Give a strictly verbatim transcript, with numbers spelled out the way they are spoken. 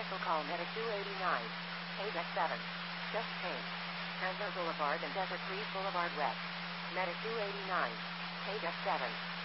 Special call Medic two eighty-nine. Hey Deck seven. Just changed. Chandler Boulevard and Desert Breeze Boulevard West. Medic two eighty-nine. Hey Deck seven.